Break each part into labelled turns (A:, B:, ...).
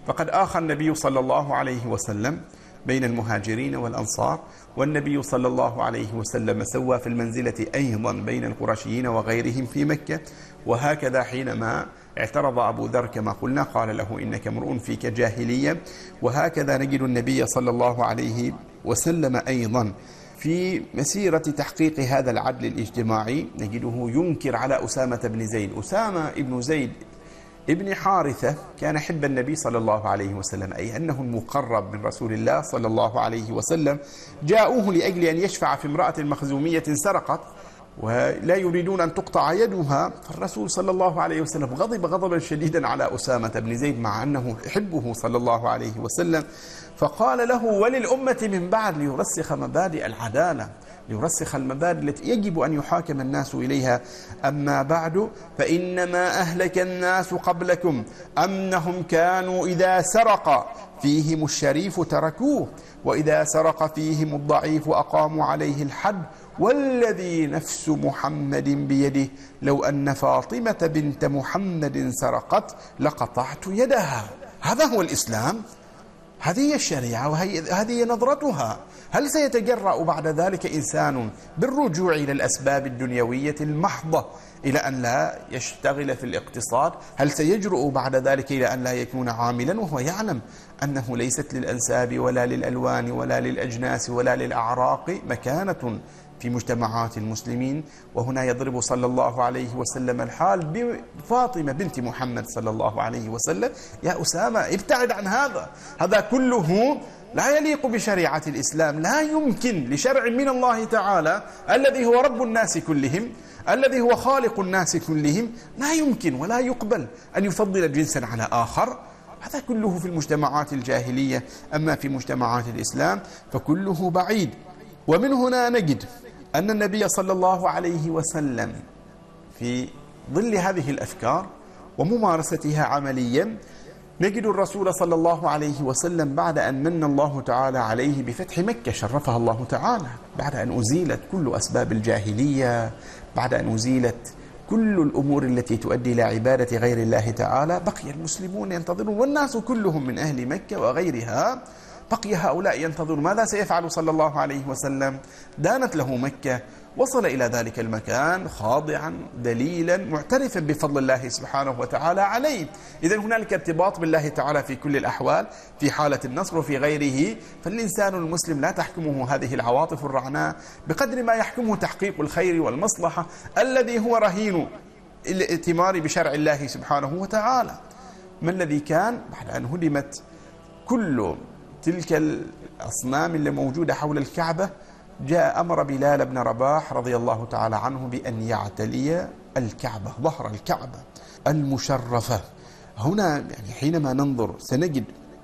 A: فقد آخى النبي صلى الله عليه وسلم بين المهاجرين والأنصار، والنبي صلى الله عليه وسلم سوى في المنزلة أيضا بين القرشيين وغيرهم في مكة. وهكذا حينما اعترض أبو ذر كما قلنا قال له إنك امرؤ فيك جاهلية. وهكذا نجد النبي صلى الله عليه وسلم أيضا في مسيرة تحقيق هذا العدل الاجتماعي نجده ينكر على أسامة بن زيد. أسامة بن زيد ابن حارثة كان حب النبي صلى الله عليه وسلم، أي أنه المقرب من رسول الله صلى الله عليه وسلم. جاءوه لأجل أن يشفع في امرأة مخزومية سرقت ولا يريدون أن تقطع يدها، فالرسول صلى الله عليه وسلم غضب غضبا شديدا على أسامة بن زيد مع أنه يحبه صلى الله عليه وسلم، فقال له وللأمة من بعد ليرسخ مبادئ العدالة، ليرسخ المبادئ التي يجب أن يحاكم الناس إليها. أما بعد فإنما أهلك الناس قبلكم أنهم كانوا إذا سرق فيهم الشريف تركوه، وإذا سرق فيهم الضعيف أقاموا عليه الحد، والذي نفس محمد بيده لو أن فاطمة بنت محمد سرقت لقطعت يدها. هذا هو الإسلام، هذه هي الشريعة وهذه هي نظرتها. هل سيتجرأ بعد ذلك إنسان بالرجوع إلى الأسباب الدنيوية المحضة إلى أن لا يشتغل في الاقتصاد؟ هل سيجرؤ بعد ذلك إلى أن لا يكون عاملا وهو يعلم أنه ليست للأنساب ولا للألوان ولا للأجناس ولا للأعراق مكانة في مجتمعات المسلمين؟ وهنا يضرب صلى الله عليه وسلم الحال بفاطمة بنت محمد صلى الله عليه وسلم. يا أسامة ابتعد عن هذا، هذا كله لا يليق بشريعة الإسلام. لا يمكن لشرع من الله تعالى الذي هو رب الناس كلهم، الذي هو خالق الناس كلهم، لا يمكن ولا يقبل أن يفضل جنسا على آخر. هذا كله في المجتمعات الجاهلية، أما في مجتمعات الإسلام فكله بعيد. ومن هنا نجد أن النبي صلى الله عليه وسلم في ظل هذه الأفكار وممارستها عمليا نجد الرسول صلى الله عليه وسلم بعد أن من الله تعالى عليه بفتح مكة شرفها الله تعالى، بعد أن أزيلت كل أسباب الجاهلية، بعد أن أزيلت كل الأمور التي تؤدي إلى عبادة غير الله تعالى، بقي المسلمون ينتظرون والناس كلهم من أهل مكة وغيرها بقي هؤلاء ينتظرون ماذا سيفعل صلى الله عليه وسلم. دانت له مكة، وصل إلى ذلك المكان خاضعا دليلا معترفا بفضل الله سبحانه وتعالى عليه. إذا هنالك ارتباط بالله تعالى في كل الأحوال، في حالة النصر وفي غيره. فالإنسان المسلم لا تحكمه هذه العواطف الرعناء بقدر ما يحكمه تحقيق الخير والمصلحة الذي هو رهين الائتمار بشرع الله سبحانه وتعالى. ما الذي كان بعد أن هدمت كل تلك الأصنام اللي موجودة حول الكعبة؟ جاء أمر بلال بن رباح رضي الله تعالى عنه بأن يعتلي الكعبة، ظهر الكعبة المشرفة. هنا يعني حينما ننظر سنجد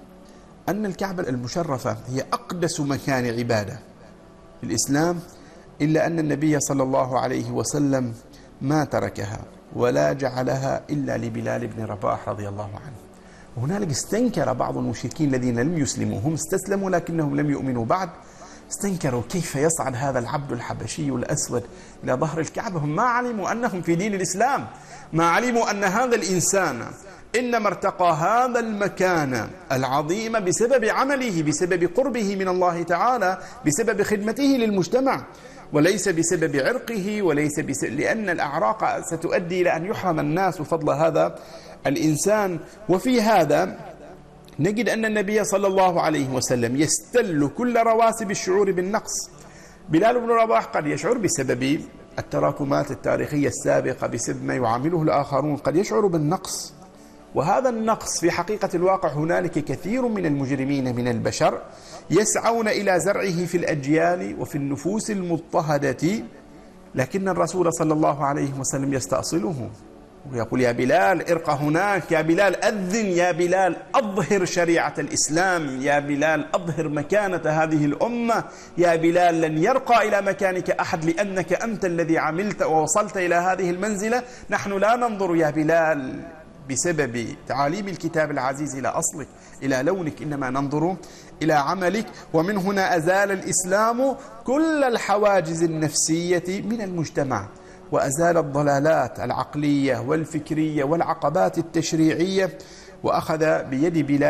A: أن الكعبة المشرفة هي أقدس مكان عبادة في الإسلام، إلا أن النبي صلى الله عليه وسلم ما تركها ولا جعلها إلا لبلال بن رباح رضي الله عنه. وهنالك استنكر بعض المشركين الذين لم يسلموا، هم استسلموا لكنهم لم يؤمنوا بعد، استنكروا كيف يصعد هذا العبد الحبشي الأسود إلى ظهر الكعبة. هم ما علموا أنهم في دين الإسلام، ما علموا أن هذا الإنسان إنما ارتقى هذا المكان العظيم بسبب عمله، بسبب قربه من الله تعالى، بسبب خدمته للمجتمع، وليس بسبب عرقه، وليس لأن الأعراق ستؤدي إلى أن يحرم الناس فضل هذا الإنسان. وفي هذا نجد أن النبي صلى الله عليه وسلم يستل كل رواسب الشعور بالنقص. بلال بن رباح قد يشعر بسبب التراكمات التاريخية السابقة، بسبب ما يعامله الآخرون، قد يشعر بالنقص، وهذا النقص في حقيقة الواقع هنالك كثير من المجرمين من البشر يسعون إلى زرعه في الأجيال وفي النفوس المضطهدة، لكن الرسول صلى الله عليه وسلم يستأصله ويقول يا بلال ارق هناك، يا بلال أذن، يا بلال أظهر شريعة الإسلام، يا بلال أظهر مكانة هذه الأمة، يا بلال لن يرقى إلى مكانك أحد لأنك أنت الذي عملت ووصلت إلى هذه المنزلة. نحن لا ننظر يا بلال بسبب تعاليم الكتاب العزيز إلى أصلك إلى لونك، إنما ننظر إلى عملك. ومن هنا أزال الإسلام كل الحواجز النفسية من المجتمع، وأزال الضلالات العقلية والفكرية والعقبات التشريعية، وأخذ بيد بلال